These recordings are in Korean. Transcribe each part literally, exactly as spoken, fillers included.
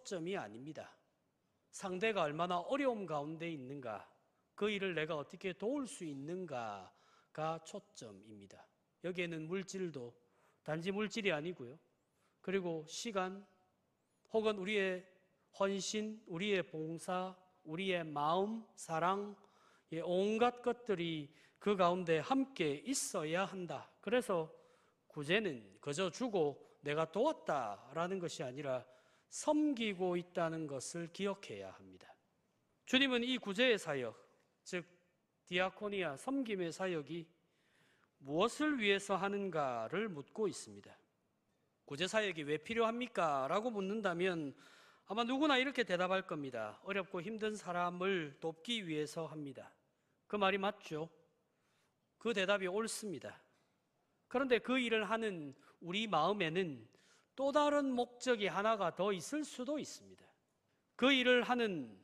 초점이 아닙니다. 상대가 얼마나 어려움 가운데 있는가, 그 일을 내가 어떻게 도울 수 있는가가 초점입니다. 여기에는 물질도 단지 물질이 아니고요. 그리고 시간 혹은 우리의 헌신, 우리의 봉사, 우리의 마음, 사랑, 온갖 것들이 그 가운데 함께 있어야 한다. 그래서 구제는 그저 주고 내가 도왔다라는 것이 아니라 섬기고 있다는 것을 기억해야 합니다. 주님은 이 구제의 사역, 즉 디아코니아, 섬김의 사역이 무엇을 위해서 하는가를 묻고 있습니다. 구제 사역이 왜 필요합니까? 라고 묻는다면 아마 누구나 이렇게 대답할 겁니다. 어렵고 힘든 사람을 돕기 위해서 합니다. 그 말이 맞죠? 그 대답이 옳습니다. 그런데 그 일을 하는 우리 마음에는 또 다른 목적이 하나가 더 있을 수도 있습니다. 그 일을 하는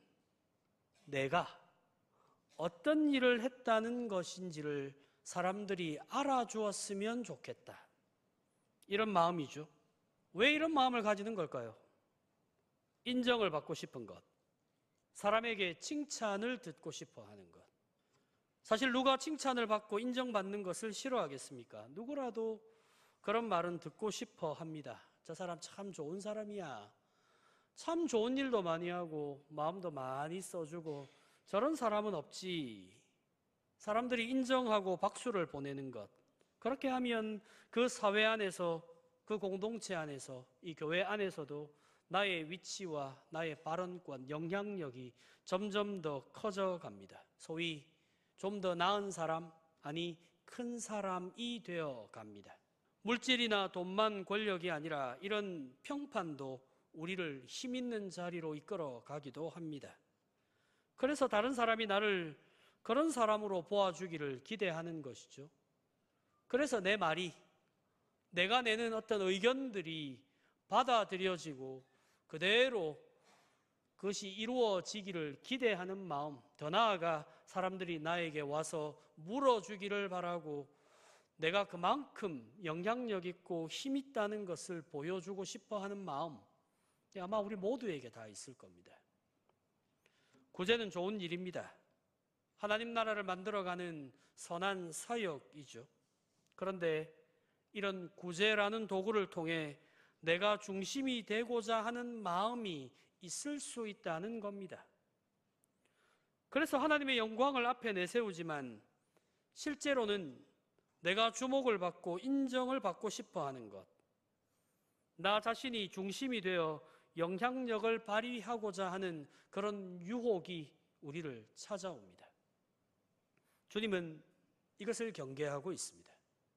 내가 어떤 일을 했다는 것인지를 사람들이 알아주었으면 좋겠다. 이런 마음이죠. 왜 이런 마음을 가지는 걸까요? 인정을 받고 싶은 것, 사람에게 칭찬을 듣고 싶어 하는 것. 사실 누가 칭찬을 받고 인정받는 것을 싫어하겠습니까? 누구라도 그런 말은 듣고 싶어 합니다. 저 사람 참 좋은 사람이야. 참 좋은 일도 많이 하고 마음도 많이 써주고 저런 사람은 없지. 사람들이 인정하고 박수를 보내는 것. 그렇게 하면 그 사회 안에서, 그 공동체 안에서, 이 교회 안에서도 나의 위치와 나의 발언권, 영향력이 점점 더 커져갑니다. 소위 좀 더 나은 사람, 아니 큰 사람이 되어 갑니다. 물질이나 돈만 권력이 아니라 이런 평판도 우리를 힘 있는 자리로 이끌어 가기도 합니다. 그래서 다른 사람이 나를 그런 사람으로 보아주기를 기대하는 것이죠. 그래서 내 말이, 내가 내는 어떤 의견들이 받아들여지고 그대로 그것이 이루어지기를 기대하는 마음, 더 나아가 사람들이 나에게 와서 물어주기를 바라고 내가 그만큼 영향력 있고 힘 있다는 것을 보여주고 싶어 하는 마음, 아마 우리 모두에게 다 있을 겁니다. 구제는 좋은 일입니다. 하나님 나라를 만들어가는 선한 사역이죠. 그런데 이런 구제라는 도구를 통해 내가 중심이 되고자 하는 마음이 있을 수 있다는 겁니다. 그래서 하나님의 영광을 앞에 내세우지만 실제로는 내가 주목을 받고 인정을 받고 싶어 하는 것, 나 자신이 중심이 되어 영향력을 발휘하고자 하는 그런 유혹이 우리를 찾아옵니다. 주님은 이것을 경계하고 있습니다.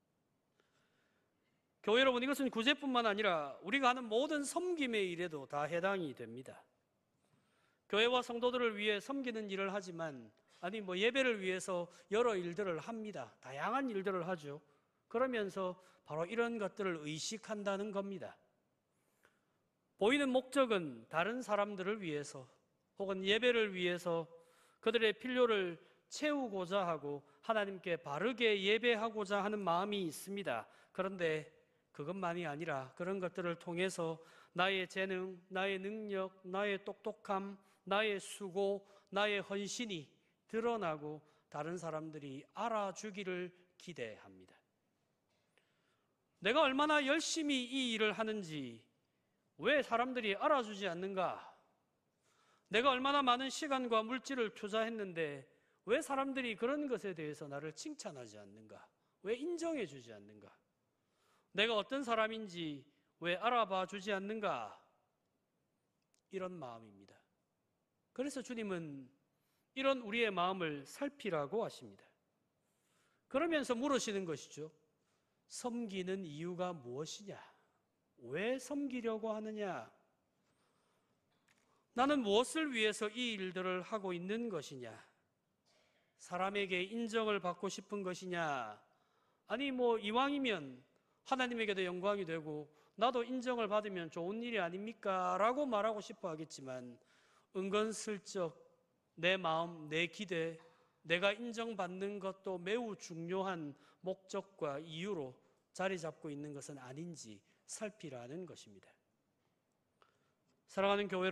교회 여러분, 이것은 구제뿐만 아니라 우리가 하는 모든 섬김의 일에도 다 해당이 됩니다. 교회와 성도들을 위해 섬기는 일을 하지만, 아니 뭐 예배를 위해서 여러 일들을 합니다. 다양한 일들을 하죠. 그러면서 바로 이런 것들을 의식한다는 겁니다. 보이는 목적은 다른 사람들을 위해서 혹은 예배를 위해서 그들의 필요를 채우고자 하고 하나님께 바르게 예배하고자 하는 마음이 있습니다. 그런데 그것만이 아니라 그런 것들을 통해서 나의 재능, 나의 능력, 나의 똑똑함, 나의 수고, 나의 헌신이 드러나고 다른 사람들이 알아주기를 기대합니다. 내가 얼마나 열심히 이 일을 하는지 왜 사람들이 알아주지 않는가? 내가 얼마나 많은 시간과 물질을 투자했는데 왜 사람들이 그런 것에 대해서 나를 칭찬하지 않는가? 왜 인정해 주지 않는가? 내가 어떤 사람인지 왜 알아봐 주지 않는가? 이런 마음입니다. 그래서 주님은 이런 우리의 마음을 살피라고 하십니다. 그러면서 물으시는 것이죠. 섬기는 이유가 무엇이냐? 왜 섬기려고 하느냐? 나는 무엇을 위해서 이 일들을 하고 있는 것이냐? 사람에게 인정을 받고 싶은 것이냐? 아니 뭐 이왕이면 하나님에게도 영광이 되고 나도 인정을 받으면 좋은 일이 아닙니까? 라고 말하고 싶어 하겠지만 은근슬쩍 내 마음, 내 기대, 내가 인정받는 것도 매우 중요한 목적과 이유로 자리 잡고 있는 것은 아닌지 살피라는 것입니다. 사랑하는 교회